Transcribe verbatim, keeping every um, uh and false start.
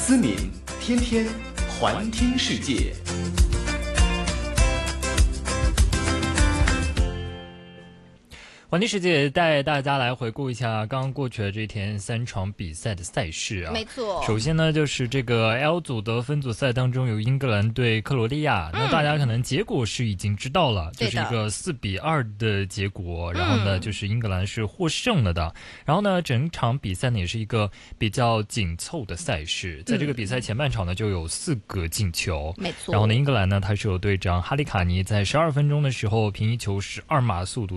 思敏，天天环听世界。 环听世界带大家来回顾一下刚刚过去的这一天三场比赛的赛事啊。 没错， 首先呢，就是这个 L 组的分组赛当中有英格兰对克罗地亚，嗯、那大家可能结果是已经知道了，就是一个四比二的结果，然后呢，就是英格兰是获胜了的。嗯、然后呢，整场比赛呢也是一个比较紧凑的赛事，在这个比赛前半场呢就有四个进球， 没错。 然后呢，英格兰呢他是有队长哈利卡尼在十二分钟的时候凭一球十二码速度